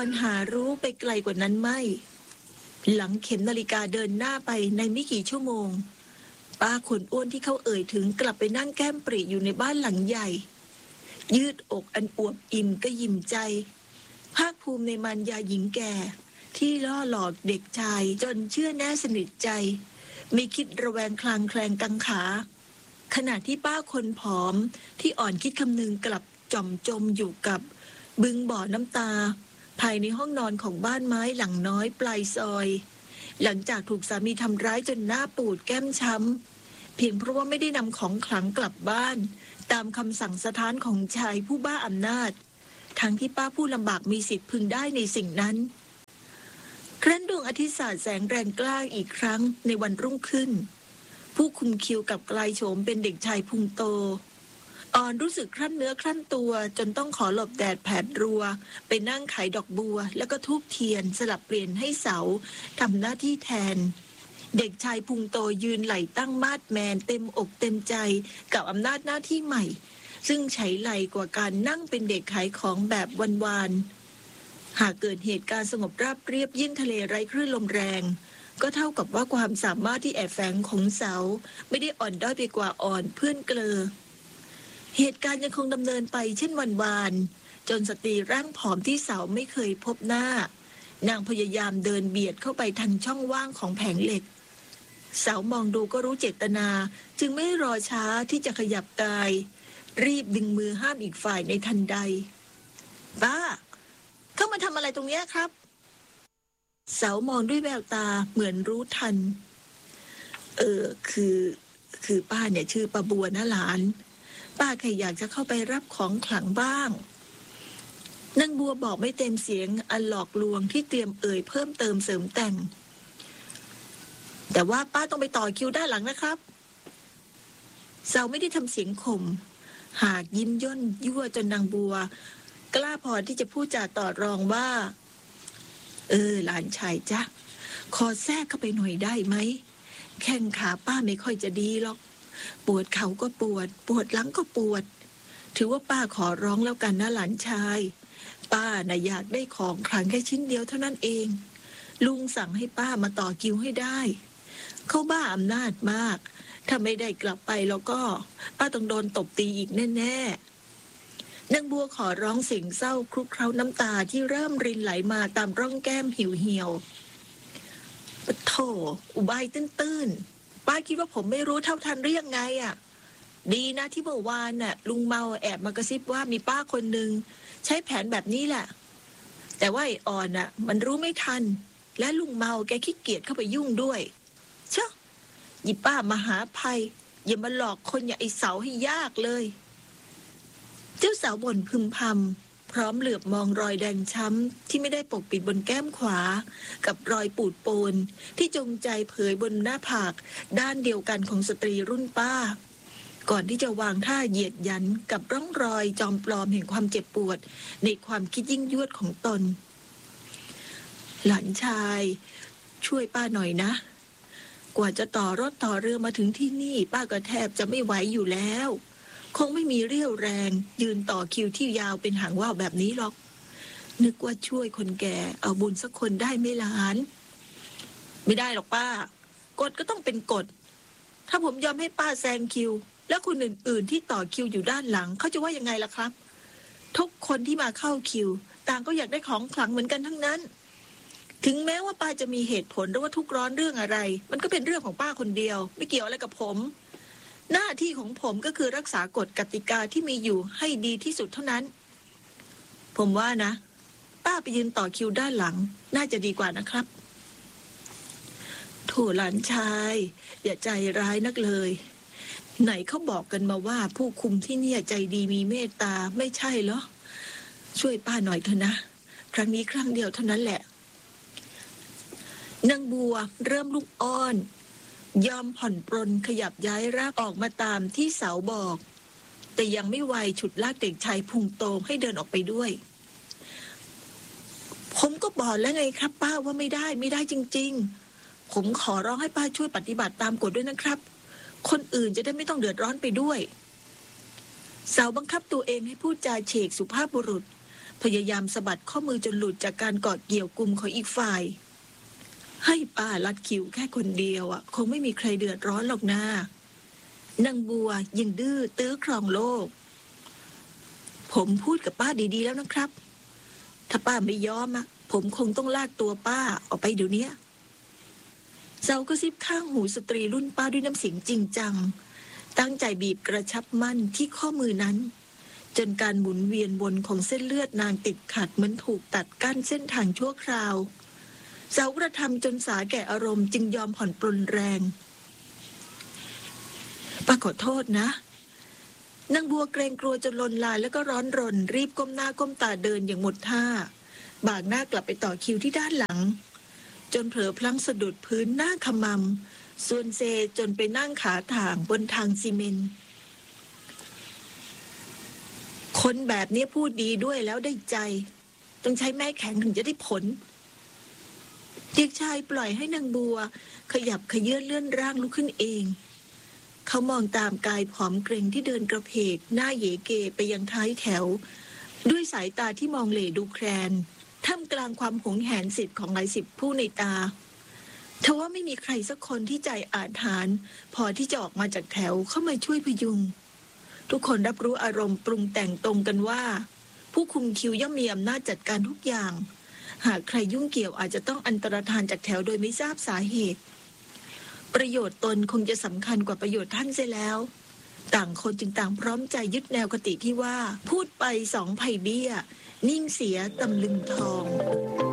รหารู้ไปไกลกว่านั้นไม่หลังเข็มนาฬิกาเดินหน้าไปในไม่กี่ชั่วโมงป้าขนอ้วนที่เขาเอ่ยถึงกลับไปนั่งแก้มปรีอยู่ในบ้านหลังใหญ่ยืดอกอันอวบอิ่มก็ยิ้มใจภาคภูมิในมารยาหญิงแก่ที่ล่อหลอกเด็กชายจนเชื่อแน่สนิทใจไม่คิดระแวงคลางแคลงกังขาขณะที่ป้าคนผอมที่อ่อนคิดคำนึงกลับจอมจมอยู่กับบึงบ่อน้ำตาภายในห้องนอนของบ้านไม้หลังน้อยปลายซอยหลังจากถูกสามีทำร้ายจนหน้าปูดแก้มช้ำเพียงเพราะว่าไม่ได้นำของขลังกลับบ้านตามคำสั่งสถานของชายผู้บ้าอำนาจทั้งที่ป้าผู้ลำบากมีสิทธิ์พึงได้ในสิ่งนั้นครั้นดวงอาทิตย์สาดแสงแรงกล้าอีกครั้งในวันรุ่งขึ้นผู้คุมคิวกับกลายโฉมเป็นเด็กชายพุงโตอ่อนรู้สึกครั่นเนื้อครั่นตัวจนต้องขอหลบแดดแผดรัวไปนั่งขายดอกบัวแล้วก็ธูปเทียนสลับเปลี่ยนให้เสาทำหน้าที่แทนเด็กชายพุงโตยืนไหลตั้งมาดแมนเต็มอกเต็มใจกับอำนาจหน้าที่ใหม่ซึ่งใช้ไหลกว่าการนั่งเป็นเด็กขายของแบบวันๆหากเกิดเหตุการณ์สงบราบเรียบยิ่งทะเลไร้คลื่นลมแรงก็เท่ากับว่าความสามารถที่แอบแฝงของเสาไม่ได้อ่อนด้อยไปกว่าอ่อนเพื่อนเกลอเหตุการณ์ยังคงดำเนินไปเช่นวันวานจนสตรีร่างผอมที่เสาไม่เคยพบหน้านางพยายามเดินเบียดเข้าไปทางช่องว่างของแผงเหล็กเสามองดูก็รู้เจตนาจึงไม่รอช้าที่จะขยับกายรีบดึงมือห้ามอีกฝ่ายในทันใดป้าเข้ามาทำอะไรตรงนี้ครับเสามองด้วยแววตาเหมือนรู้ทันคือป้าเนี่ยชื่อป้าบัวนะหลานป้าแค่อยากจะเข้าไปรับของขลังบ้างนางบัวบอกไม่เต็มเสียงอันหลอกลวงที่เตรียมเอ่ยเพิ่มเติมเสริมแต่งแต่ว่าป้าต้องไปต่อคิวด้านหลังนะครับเสาไม่ได้ทำเสียงข่มหากยิ้มย่นยั่วจนนางบัวกล้าพอที่จะพูดจาต่อรองว่าหลานชายจ๊ะขอแทรกเข้าไปหน่อยได้ไหมแข้งขาป้าไม่ค่อยจะดีหรอกปวดเข่าก็ปวดหลังก็ปวดถือว่าป้าขอร้องแล้วกันนะหลานชายป้าน่ะอยากได้ของขลังแค่ชิ้นเดียวเท่านั้นเองลุงสั่งให้ป้ามาต่อคิวให้ได้เขาบ้าอำนาจมากถ้าไม่ได้กลับไปแล้วก็ป้าต้องโดนตบตีอีกแน่ๆนางบัวขอร้องเสียงเศร้าคลุกเคล้าน้ำตาที่เริ่มรินไหลมาตามร่องแก้มเหี่ยวๆปะโถอุบายตื้นๆป้าคิดว่าผมไม่รู้เท่าทันหรือยังไงอ่ะดีนะที่เมื่อวานน่ะลุงเมาแอบมากระซิบว่ามีป้าคนหนึ่งใช้แผนแบบนี้แหละแต่ว่าไอ้อ่อนน่ะมันรู้ไม่ทันและลุงเมาแกขี้เกียจเข้าไปยุ่งด้วยเชอะหยิบป้ามหาภัยอย่ามาหลอกคนอย่างไอ้เสาให้ยากเลยเจ้าสาวบ่นพึมพำพร้อมเหลือบมองรอยแดงช้ำที่ไม่ได้ปกปิดบนแก้มขวากับรอยปูดโปนที่จงใจเผยบนหน้าผากด้านเดียวกันของสตรีรุ่นป้าก่อนที่จะวางท่าเหยียดยันกับร่องรอยจอมปลอมแห่งความเจ็บปวดในความคิดยิ่งยวดของตนหลานชายช่วยป้าหน่อยนะกว่าจะต่อรถต่อเรือมาถึงที่นี่ป้าก็แทบจะไม่ไหวอยู่แล้วคงไม่มีเรี่ยวแรงยืนต่อคิวที่ยาวเป็นหางว่าวแบบนี้หรอกนึกว่าช่วยคนแก่เอาบุญสักคนได้ไหมหลานไม่ได้หรอกป้ากฎก็ต้องเป็นกฎถ้าผมยอมให้ป้าแซงคิวแล้วคนอื่นๆที่ต่อคิวอยู่ด้านหลังเขาจะว่ายังไงล่ะครับทุกคนที่มาเข้าคิวต่างก็อยากได้ของขลังเหมือนกันทั้งนั้นถึงแม้ว่าป้าจะมีเหตุผลหรือว่าทุกข์ร้อนเรื่องอะไรมันก็เป็นเรื่องของป้าคนเดียวไม่เกี่ยวอะไรกับผมหน้าที่ของผมก็คือรักษากฎกติกาที่มีอยู่ให้ดีที่สุดเท่านั้นผมว่านะป้าไปยืนต่อคิวด้านหลังน่าจะดีกว่านะครับโถหลานชายอย่าใจร้ายนักเลยไหนเขาบอกกันมาว่าผู้คุมที่เนี่ยใจดีมีเมตตาไม่ใช่เหรอช่วยป้าหน่อยเถอะนะครั้งนี้ครั้งเดียวเท่านั้นแหละนางบัวเริ่มลุกอ้อนยอมผ่อนปรนขยับย้ายรากออกมาตามที่เสาบอกแต่ยังไม่ไวฉุดลากเด็กชายพุงโตให้เดินออกไปด้วยผมก็บอกแล้วไงครับป้าว่าไม่ได้จริงๆผมขอร้องให้ป้าช่วยปฏิบัติตามกฎด้วยนะครับคนอื่นจะได้ไม่ต้องเดือดร้อนไปด้วยเสาบังคับตัวเองให้พูดจาเฉกสุภาพบุรุษพยายามสะบัดข้อมือจนหลุดจากการกอดเกี่ยวกุมของอีกฝ่ายให้ป้าลัดคิวแค่คนเดียวคงไม่มีใครเดือดร้อนหรอกนะนางบัวยังดื้อตื้อครองโลกผมพูดกับป้าดีๆแล้วนะครับถ้าป้าไม่ยอมผมคงต้องลากตัวป้าออกไปเดี๋ยวนี้เจ้าก็ซิบข้างหูสตรีรุ่นป้าด้วยน้ำเสียงจริงจังตั้งใจบีบกระชับมั่นที่ข้อมือนั้นจนการหมุนเวียนวนของเส้นเลือดนางติดขัดเหมือนถูกตัดกั้นเส้นทางชั่วคราวเจ้ากระทำจนสาแก่อารมณ์จึงยอมผ่อนปรนแรงป้าขอโทษนะนางบัวเกรงกลัวจนลนลานแล้วก็ร้อนรนรีบก้มหน้าก้มตาเดินอย่างหมดท่าบากหน้ากลับไปต่อคิวที่ด้านหลังจนเผลอพลั้งสะดุดพื้นหน้าขมำส่วนเซจนไปนั่งขาถ่างบนทางซีเมนต์คนแบบนี้พูดดีด้วยแล้วได้ใจต้องใช้แม่แข็งถึงจะได้ผลเด็กชายปล่อยให้นางบัวขยับเขยื้อนเลื่อนร่างลุกขึ้นเองเขามองตามกายผอมเกรงที่เดินกระเพกหน้าเหยเกไปยังท้ายแถวด้วยสายตาที่มองเหลดูแคลนท่ามกลางความหวงแหนสิทธิ์ของหลายสิบผู้ในตาทว่าไม่มีใครสักคนที่ใจอาถรรพ์พอที่จะออกมาจากแถวเข้ามาช่วยพยุงทุกคนรับรู้อารมณ์ปรุงแต่งตรงกันว่าผู้คุมคิวย่อมมีอำนาจจัดการทุกอย่างหากใครยุ่งเกี่ยวอาจจะต้องอันตรธานจากแถวโดยไม่ทราบสาเหตุประโยชน์ตนคงจะสำคัญกว่าประโยชน์ท่านเสียแล้วต่างคนจึงต่างพร้อมใจยึดแนวคติที่ว่าพูดไป2 ไผ่เบี้ยนิ่งเสียตำลึงทอง